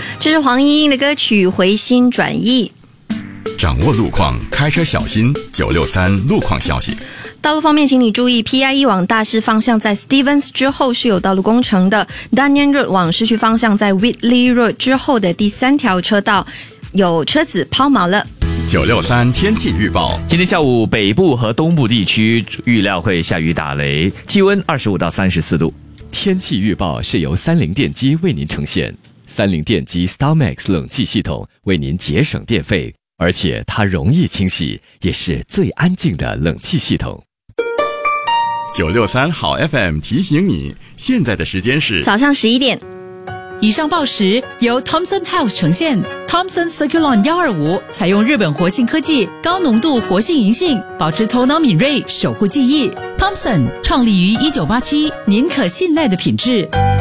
这是黄莺莺的歌曲《回心转意》。 掌握路况，开车小心。963路况消息。 道路方面，请你注意 PIE 往大市方向在 Stevens 之后是有道路工程的， Dunyan Road 往市区方向在 Whitley Road 之后的第3条车道有车子抛锚了。 963天气预报。 今天下午北部和东部地区预料会下雨打雷，气温25到34度。 天气预报是由三菱电机为您呈现，三菱电机 StarMax 冷气系统为您节省电费，而且它容易清洗，也是最安静的冷气系统。 963好 FM 提醒你，现在的时间是早上11点。 以上报时由 Thomson Health 呈现。Thomson Circulon 125采用日本活性科技，高浓度活性银杏，保持头脑敏锐，守护记忆。Thomson 创立于1987，您可信赖的品质。